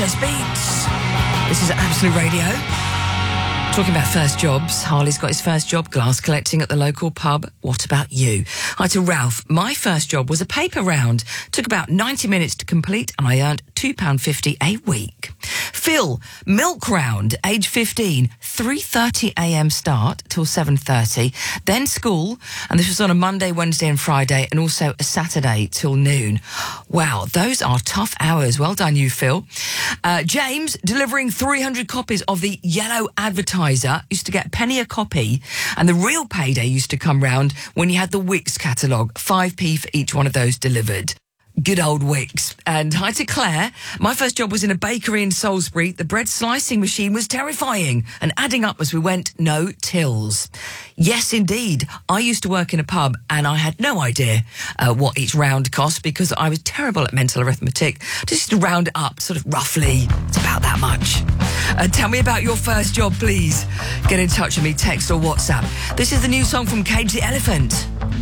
There's Beats. This is Absolute Radio. Talking about first jobs, Harley's got his first job glass collecting at the local pub. What about you? Hi to Ralph. My first job was a paper round. Took about 90 minutes to complete and I earned £2.50 a week. Phil, milk round, age 15, 3:30am start till 7:30, then school, and this was on a Monday, Wednesday and Friday, and also a Saturday till noon. Wow, those are tough hours. Well done you, Phil. James, delivering 300 copies of the Yellow Advertiser, used to get a penny a copy, and the real payday used to come round when you had the Wix catalogue, 5p for each one of those delivered. Good old Wix. And hi to Claire. My first job was in a bakery in Salisbury. The bread slicing machine was terrifying and adding up as we went, no tills. Yes, indeed. I used to work in a pub and I had no idea what each round cost because I was terrible at mental arithmetic. Just to round it up sort of roughly. It's about that much. Tell me about your first job, please. Get in touch with me, text or WhatsApp. This is the new song from Cage the Elephant.